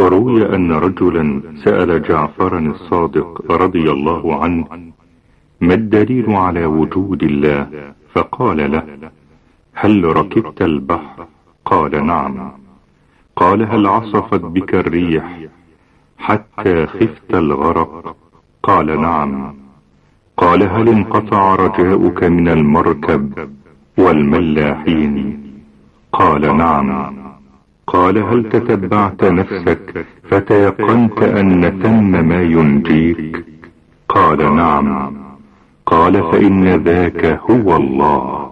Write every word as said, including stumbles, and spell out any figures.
وروي أن رجلا سأل جعفرا الصادق رضي الله عنه: ما الدليل على وجود الله؟ فقال له: هل ركبت البحر؟ قال: نعم. قال: هل عصفت بك الريح حتى خفت الغرق؟ قال: نعم. قال: هل انقطع رجاؤك من المركب والملاحين؟ قال: نعم. قال: هل تتبعت نفسك فتيقنت أن ثم ما ينجيك؟ قال: نعم. قال: فإن ذاك هو الله.